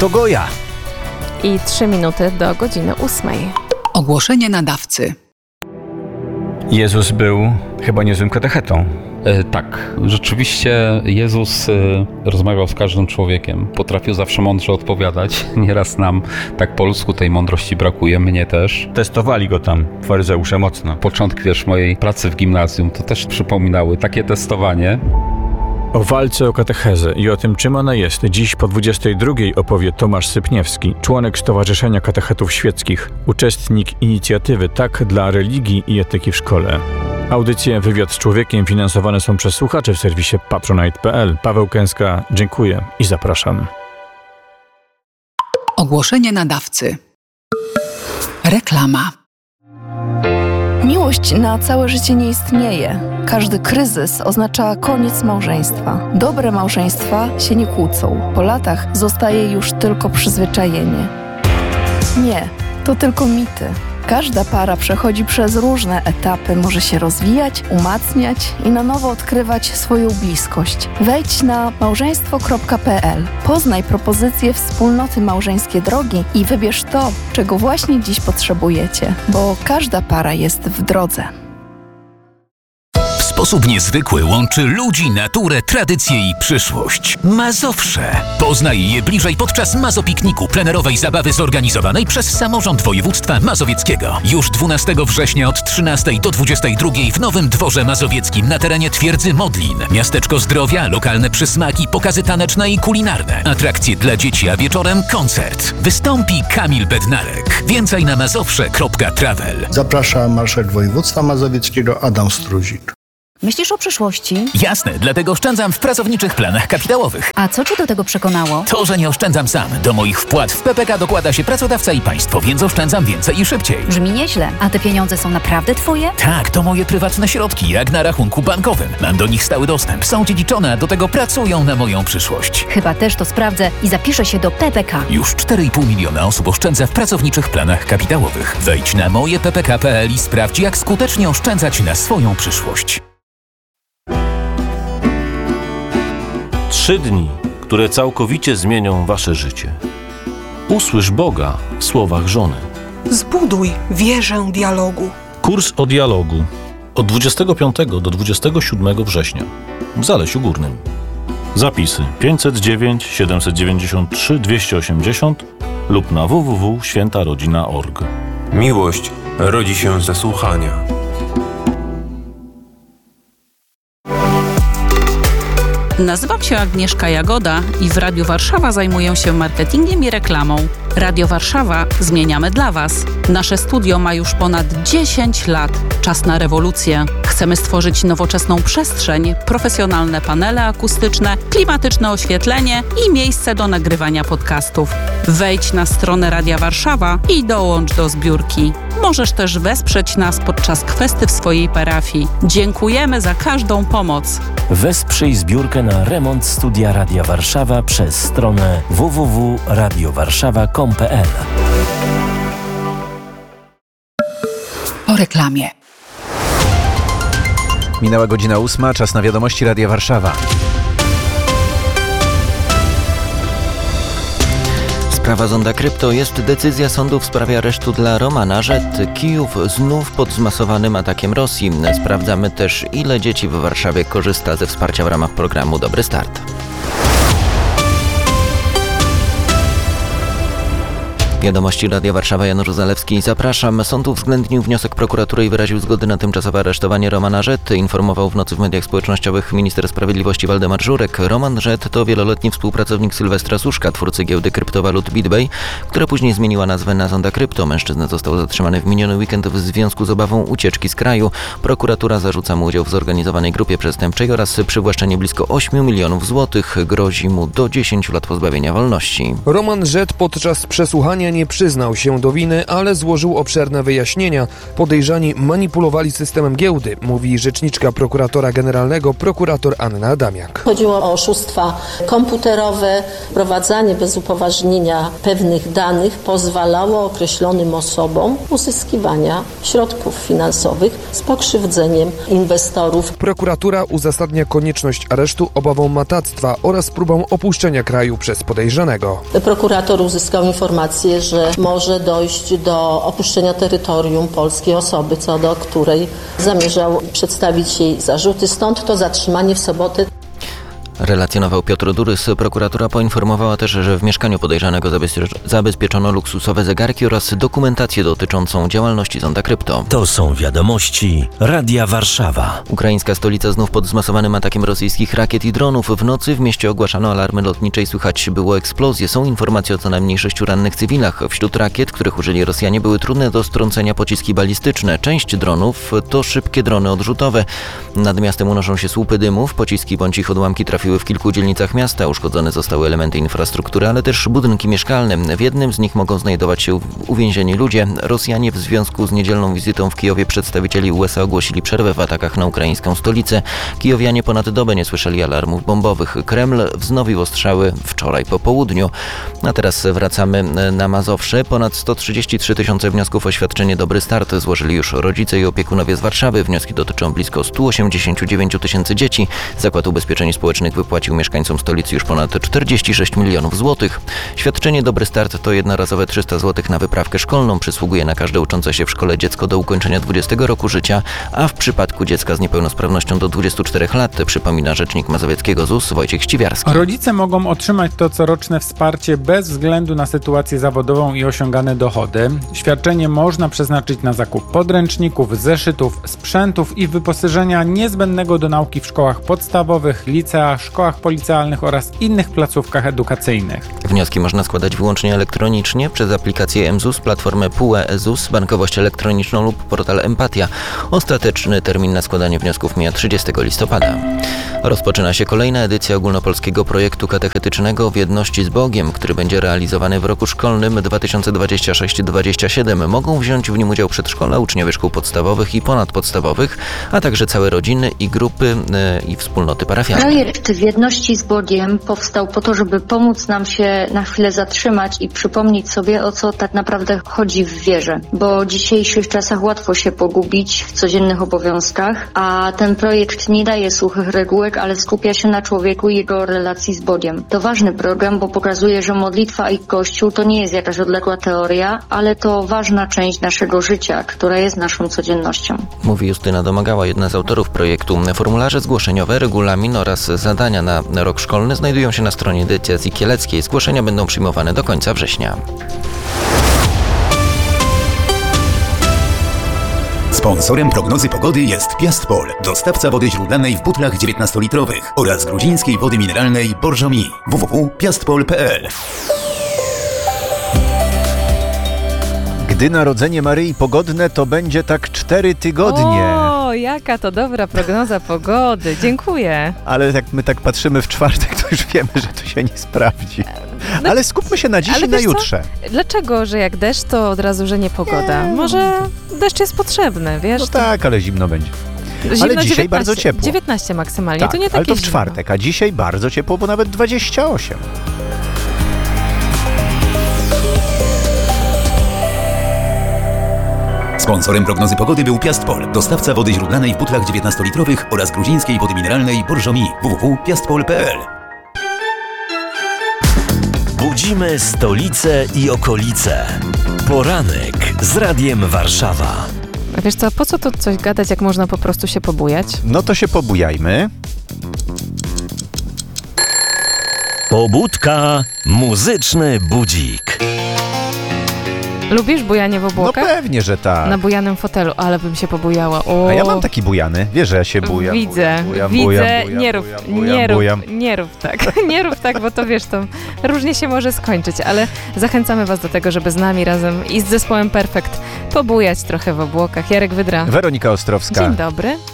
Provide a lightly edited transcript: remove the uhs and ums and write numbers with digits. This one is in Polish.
to Goja. I 3 minuty do godziny 8. Ogłoszenie nadawcy. Jezus był chyba niezłym katechetą. Tak, rzeczywiście Jezus rozmawiał z każdym człowiekiem. Potrafił zawsze mądrze odpowiadać. Nieraz nam tak po ludzku tej mądrości brakuje, mnie też. Testowali go tam, faryzeusze, mocno. Początki też mojej pracy w gimnazjum to też przypominały takie testowanie. O walce o katechezę i o tym, czym ona jest, dziś po 22:00 opowie Tomasz Sypniewski, członek Stowarzyszenia Katechetów Świeckich, uczestnik inicjatywy Tak dla religii i etyki w szkole. Audycje Wywiad z Człowiekiem finansowane są przez słuchaczy w serwisie patronite.pl. Paweł Kęska, dziękuję i zapraszam. Ogłoszenie nadawcy. Reklama. Miłość na całe życie nie istnieje. Każdy kryzys oznacza koniec małżeństwa. Dobre małżeństwa się nie kłócą. Po latach zostaje już tylko przyzwyczajenie. Nie, to tylko mity. Każda para przechodzi przez różne etapy, może się rozwijać, umacniać i na nowo odkrywać swoją bliskość. Wejdź na małżeństwo.pl, poznaj propozycje wspólnoty małżeńskie drogi i wybierz to, czego właśnie dziś potrzebujecie, bo każda para jest w drodze. W sposób niezwykły łączy ludzi, naturę, tradycję i przyszłość. Mazowsze. Poznaj je bliżej podczas Mazopikniku, plenerowej zabawy zorganizowanej przez Samorząd Województwa Mazowieckiego. Już 12 września od 13 do 22 w Nowym Dworze Mazowieckim na terenie Twierdzy Modlin. Miasteczko zdrowia, lokalne przysmaki, pokazy taneczne i kulinarne. Atrakcje dla dzieci, a wieczorem koncert. Wystąpi Kamil Bednarek. Więcej na mazowsze.travel. Zaprasza marszałek województwa mazowieckiego Adam Struzik. Myślisz o przyszłości? Jasne, dlatego oszczędzam w pracowniczych planach kapitałowych. A co Cię do tego przekonało? To, że nie oszczędzam sam. Do moich wpłat w PPK dokłada się pracodawca i państwo, więc oszczędzam więcej i szybciej. Brzmi nieźle. A te pieniądze są naprawdę Twoje? Tak, to moje prywatne środki, jak na rachunku bankowym. Mam do nich stały dostęp, są dziedziczone, a do tego pracują na moją przyszłość. Chyba też to sprawdzę i zapiszę się do PPK. Już 4,5 miliona osób oszczędza w pracowniczych planach kapitałowych. Wejdź na mojeppk.pl i sprawdź, jak skutecznie oszczędzać na swoją przyszłość. 3 dni, które całkowicie zmienią wasze życie. Usłysz Boga w słowach żony. Zbuduj wieżę dialogu. Kurs o dialogu od 25 do 27 września w Zalesiu Górnym. Zapisy 509 793 280 lub na www.świętarodzina.org. Miłość rodzi się ze słuchania. Nazywam się Agnieszka Jagoda i w Radiu Warszawa zajmuję się marketingiem i reklamą. Radio Warszawa zmieniamy dla Was. Nasze studio ma już ponad 10 lat. Czas na rewolucję. Chcemy stworzyć nowoczesną przestrzeń, profesjonalne panele akustyczne, klimatyczne oświetlenie i miejsce do nagrywania podcastów. Wejdź na stronę Radia Warszawa i dołącz do zbiórki. Możesz też wesprzeć nas podczas kwesty w swojej parafii. Dziękujemy za każdą pomoc. Wesprzyj zbiórkę na remont studia Radia Warszawa przez stronę www.radiowarszawa.com.pl. Po reklamie. Minęła godzina 8, czas na wiadomości Radia Warszawa. Sprawa Zonda Krypto jest decyzja sądu w sprawie aresztu dla Romana Żett. Kijów znów pod zmasowanym atakiem Rosji. Sprawdzamy też, ile dzieci w Warszawie korzysta ze wsparcia w ramach programu Dobry Start. Wiadomości Radia Warszawa, Janusz Zalewski. Zapraszam. Sąd uwzględnił wniosek prokuratury i wyraził zgodę na tymczasowe aresztowanie Romana Żett. Informował w nocy w mediach społecznościowych minister sprawiedliwości Waldemar Żurek. Roman Żett to wieloletni współpracownik Sylwestra Suszka, twórcy giełdy kryptowalut BitBay, która później zmieniła nazwę na Zonda Krypto. Mężczyzna został zatrzymany w miniony weekend w związku z obawą ucieczki z kraju. Prokuratura zarzuca mu udział w zorganizowanej grupie przestępczej oraz przywłaszczenie blisko 8 milionów złotych. Grozi mu do 10 lat pozbawienia wolności. Roman Żett podczas przesłuchania nie przyznał się do winy, ale złożył obszerne wyjaśnienia. Podejrzani manipulowali systemem giełdy, mówi rzeczniczka prokuratora generalnego, prokurator Anna Adamiak. Chodziło o oszustwa komputerowe. Wprowadzanie bez upoważnienia pewnych danych pozwalało określonym osobom uzyskiwania środków finansowych z pokrzywdzeniem inwestorów. Prokuratura uzasadnia konieczność aresztu obawą matactwa oraz próbą opuszczenia kraju przez podejrzanego. Prokurator uzyskał informację, że może dojść do opuszczenia terytorium polskiej osoby, co do której zamierzał przedstawić jej zarzuty. Stąd to zatrzymanie w sobotę. Relacjonował Piotr Durys. Prokuratura poinformowała też, że w mieszkaniu podejrzanego zabezpieczono luksusowe zegarki oraz dokumentację dotyczącą działalności Zonda Krypto. To są wiadomości Radia Warszawa. Ukraińska stolica znów pod zmasowanym atakiem rosyjskich rakiet i dronów. W nocy w mieście ogłaszano alarmy lotnicze i słychać było eksplozje. Są informacje o co najmniej 6 rannych cywilach. Wśród rakiet, których użyli Rosjanie, były trudne do strącenia pociski balistyczne. Część dronów to szybkie drony odrzutowe. Nad miastem unoszą się słupy dymów. Pociski bądź ich odłamki trafiły w kilku dzielnicach miasta. Uszkodzone zostały elementy infrastruktury, ale też budynki mieszkalne. W jednym z nich mogą znajdować się uwięzieni ludzie. Rosjanie w związku z niedzielną wizytą w Kijowie przedstawicieli USA ogłosili przerwę w atakach na ukraińską stolicę. Kijowianie ponad dobę nie słyszeli alarmów bombowych. Kreml wznowił ostrzały wczoraj po południu. A teraz wracamy na Mazowsze. Ponad 133 tysiące wniosków o świadczenie Dobry Start złożyli już rodzice i opiekunowie z Warszawy. Wnioski dotyczą blisko 189 tysięcy dzieci. Zakład Ubezpieczeń Społecznych wypłacił mieszkańcom stolicy już ponad 46 milionów złotych. Świadczenie Dobry Start to jednorazowe 300 zł na wyprawkę szkolną. Przysługuje na każde uczące się w szkole dziecko do ukończenia 20 roku życia, a w przypadku dziecka z niepełnosprawnością do 24 lat, przypomina rzecznik mazowieckiego ZUS Wojciech Ściwiarski. Rodzice mogą otrzymać to coroczne wsparcie bez względu na sytuację zawodową i osiągane dochody. Świadczenie można przeznaczyć na zakup podręczników, zeszytów, sprzętów i wyposażenia niezbędnego do nauki w szkołach podstawowych, liceach, szkołach policealnych oraz innych placówkach edukacyjnych. Wnioski można składać wyłącznie elektronicznie przez aplikację mZUS, platformę PUE ZUS, bankowość elektroniczną lub portal Empatia. Ostateczny termin na składanie wniosków mija 30 listopada. Rozpoczyna się kolejna edycja ogólnopolskiego projektu katechetycznego w jedności z Bogiem, który będzie realizowany w roku szkolnym 2026-27. Mogą wziąć w nim udział przedszkola, uczniowie szkół podstawowych i ponadpodstawowych, a także całe rodziny i grupy i wspólnoty parafialne. Projekt w jedności z Bogiem powstał po to, żeby pomóc nam się na chwilę zatrzymać i przypomnieć sobie, o co tak naprawdę chodzi w wierze. Bo w dzisiejszych czasach łatwo się pogubić w codziennych obowiązkach, a ten projekt nie daje suchych regułek, ale skupia się na człowieku i jego relacji z Bogiem. To ważny program, bo pokazuje, że modlitwa i Kościół to nie jest jakaś odległa teoria, ale to ważna część naszego życia, która jest naszą codziennością. Mówi Justyna Domagała, jedna z autorów projektu. Formularze zgłoszeniowe, regulamin oraz zadania na rok szkolny znajdują się na stronie Diecezji Kieleckiej. Zgłoszenia będą przyjmowane do końca września. Sponsorem prognozy pogody jest Piastpol, dostawca wody źródlanej w butlach 19-litrowych oraz gruzińskiej wody mineralnej Borżomi. www.piastpol.pl. Gdy Narodzenie Maryi pogodne, to będzie tak 4 tygodnie. O, jaka to dobra prognoza pogody. Dziękuję. Ale jak my tak patrzymy w czwartek, to już wiemy, że to się nie sprawdzi. Ale skupmy się na dziś i na jutrze. Dlaczego, że jak deszcz, to od razu, że nie pogoda? Może deszcz jest potrzebny, wiesz? No tak, ale zimno będzie. Zimno, Ale dzisiaj 19, bardzo ciepło. 19 maksymalnie, tak, to nie takie ale to w zimno. czwartek, a dzisiaj bardzo ciepło, bo nawet 28. Sponsorem prognozy pogody był Piastpol, dostawca wody źródlanej w butlach 19-litrowych oraz gruzińskiej wody mineralnej Borżomi. www.piastpol.pl. Budzimy stolicę i okolice. Poranek z Radiem Warszawa. A wiesz co, po co tu coś gadać, jak można po prostu się pobujać? No to się pobujajmy. Pobudka, muzyczny budzik. Lubisz bujanie w obłokach? No pewnie, że tak. Na bujanym fotelu, ale bym się pobujała. O. A ja mam taki bujany, wiesz, że ja się bujam. Widzę, nie rób tak. Nie rób tak, bo to wiesz, to różnie się może skończyć, ale zachęcamy was do tego, żeby z nami razem i z zespołem Perfekt pobujać trochę w obłokach. Jarek Wydra. Weronika Ostrowska. Dzień dobry.